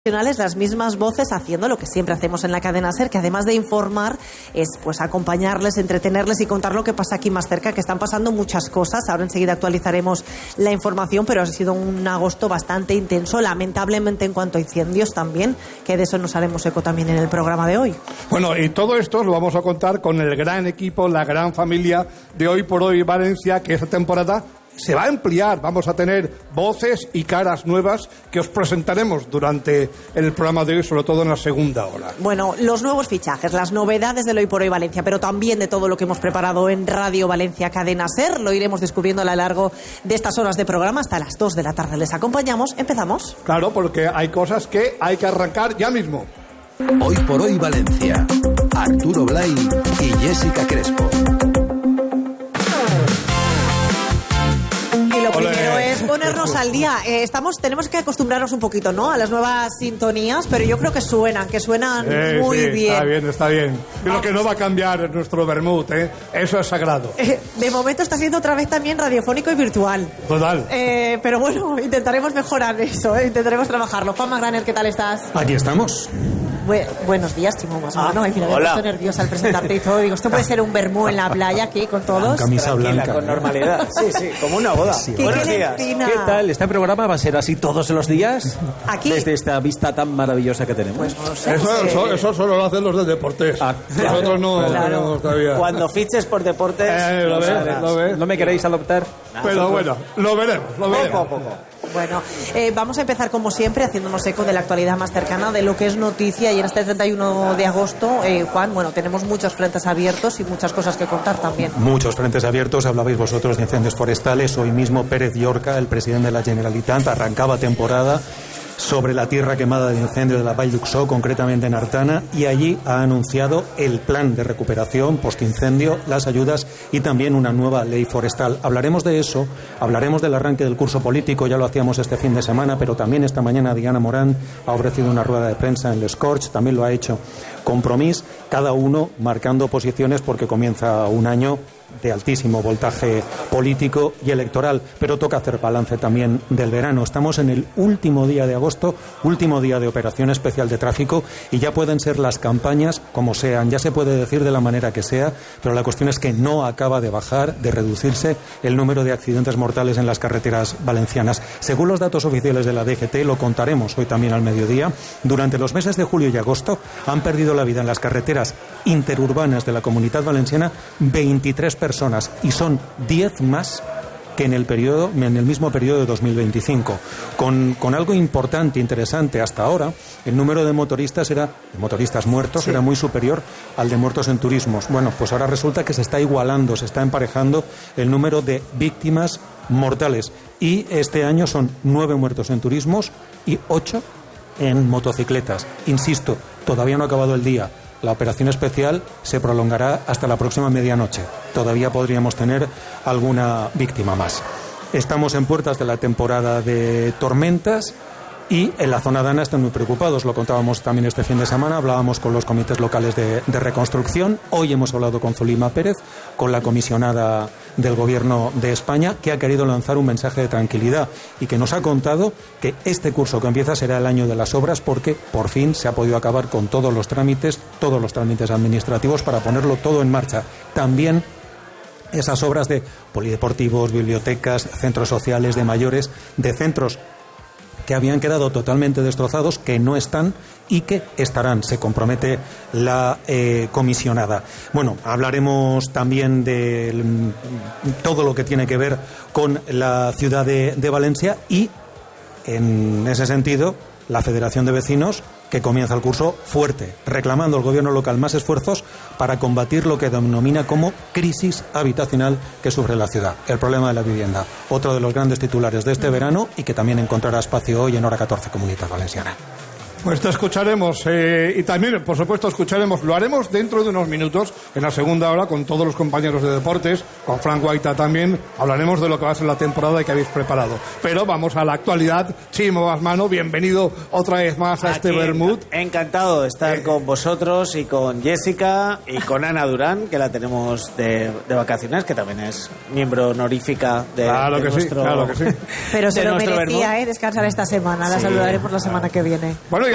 Las mismas voces haciendo lo que siempre hacemos en la cadena SER, que además de informar es pues acompañarles, entretenerles y contar lo que pasa aquí más cerca, que están pasando muchas cosas. Ahora enseguida actualizaremos la información, pero ha sido un agosto bastante intenso, lamentablemente en cuanto a incendios también, que de eso nos haremos eco también en el programa de hoy. Bueno, y todo esto lo vamos a contar con el gran equipo, la gran familia de Hoy por Hoy Valencia, que esta temporada se va a ampliar. Vamos a tener voces y caras nuevas que os presentaremos durante el programa de hoy, sobre todo en la segunda hora. Bueno, los nuevos fichajes, las novedades del Hoy por Hoy Valencia, pero también de todo lo que hemos preparado en Radio Valencia Cadena SER, lo iremos descubriendo a lo largo de estas horas de programa hasta las 2 de la tarde. Les acompañamos. ¿Empezamos? Claro, porque hay cosas que hay que arrancar ya mismo. Hoy por Hoy Valencia. Arturo Blay y Jessica Crespo. Lo primero es ponernos al día. Tenemos que acostumbrarnos un poquito, ¿no?, a las nuevas sintonías, pero yo creo que suenan muy bien. Está bien. Lo que no va a cambiar es nuestro vermut, eso es sagrado. De momento está siendo otra vez también radiofónico y virtual. Total. Pero bueno, intentaremos mejorar eso, intentaremos trabajarlo. Juan Magraner, ¿qué tal estás? Aquí estamos. Buenos días, Chimo Guasmano. Mira, me he puesto nerviosa al presentarte y todo. Digo, esto puede ser un vermú en la playa aquí con todos. Con camisa blanca. Con normalidad. Sí, como una boda. Sí, buenos días. ¿Qué tal? ¿Este programa va a ser así todos los días? Aquí. Desde esta vista tan maravillosa que tenemos. Pues no lo sé. Eso solo lo hacen los de Deportes. Nosotros no tenemos todavía. Cuando fiches por Deportes, lo ves. ¿No me queréis adoptar? Pero bueno, lo veremos. Poco a poco. Bueno, vamos a empezar como siempre haciéndonos eco de la actualidad más cercana, de lo que es noticia, y en este 31 de agosto, Juan, bueno, tenemos muchos frentes abiertos y muchas cosas que contar también. Muchos frentes abiertos. Hablabais vosotros de incendios forestales. Hoy mismo Pérez Llorca, el presidente de la Generalitat, arrancaba temporada sobre la tierra quemada de incendio de la Vall d'Uixó, concretamente en Artana, y allí ha anunciado el plan de recuperación postincendio, las ayudas y también una nueva ley forestal. Hablaremos de eso, hablaremos del arranque del curso político, ya lo hacíamos este fin de semana, pero también esta mañana Diana Morán ha ofrecido una rueda de prensa en Les Corts, también lo ha hecho Compromís, cada uno marcando posiciones porque comienza un año de altísimo voltaje político y electoral, pero toca hacer balance también del verano. Estamos en el último día de agosto, último día de operación especial de tráfico, y ya pueden ser las campañas como sean, ya se puede decir de la manera que sea, pero la cuestión es que no acaba de bajar, de reducirse el número de accidentes mortales en las carreteras valencianas. Según los datos oficiales de la DGT, lo contaremos hoy también al mediodía, durante los meses de julio y agosto han perdido la vida en las carreteras interurbanas de la Comunidad Valenciana 23 personas, y son 10 más que en el mismo periodo de 2025, con algo importante, interesante. Hasta ahora el número de motoristas muertos era muy superior al de muertos en turismos. Bueno, pues ahora resulta que se está igualando, se está emparejando el número de víctimas mortales, y este año son 9 muertos en turismos y 8 en motocicletas. Insisto, todavía no ha acabado el día. La operación especial se prolongará hasta la próxima medianoche. Todavía podríamos tener alguna víctima más. Estamos en puertas de la temporada de tormentas, y en la zona de Ana están muy preocupados. Lo contábamos también este fin de semana, hablábamos con los comités locales de reconstrucción. Hoy hemos hablado con Zulima Pérez, con la comisionada del Gobierno de España, que ha querido lanzar un mensaje de tranquilidad y que nos ha contado que este curso que empieza será el año de las obras, porque por fin se ha podido acabar con todos los trámites administrativos para ponerlo todo en marcha. También esas obras de polideportivos, bibliotecas, centros sociales de mayores, de centros que habían quedado totalmente destrozados, que no están y que estarán, se compromete la comisionada. Bueno, hablaremos también de todo lo que tiene que ver con la ciudad de Valencia, y en ese sentido la Federación de Vecinos, que comienza el curso fuerte, reclamando al gobierno local más esfuerzos para combatir lo que denomina como crisis habitacional que sufre la ciudad, el problema de la vivienda. Otro de los grandes titulares de este verano, y que también encontrará espacio hoy en Hora 14 Comunitat Valenciana. Pues te escucharemos, y también, por supuesto, lo haremos dentro de unos minutos, en la segunda hora, con todos los compañeros de deportes, con Frank Guaita también. Hablaremos de lo que va a ser la temporada que habéis preparado. Pero vamos a la actualidad. Chimo Guasmano, bienvenido otra vez más a este vermut. Encantado de estar con vosotros y con Jessica y con Ana Durán, que la tenemos de vacaciones, que también es miembro honorífica de nuestro... Claro que sí. Pero se lo merecía, descansar esta semana. La saludaremos la semana que viene. Bueno,